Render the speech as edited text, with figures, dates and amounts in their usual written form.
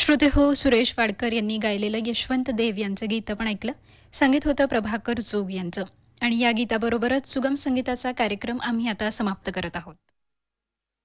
श्रोते हो, सुरेश वाडकर यांनी गायलेलं यशवंत देव यांचं गीत आपण ऐकलं. संगीत होतं प्रभाकर जोग यांचं. आणि या गीताबरोबरच सुगम संगीताचा कार्यक्रम आम्ही आता समाप्त करत आहोत.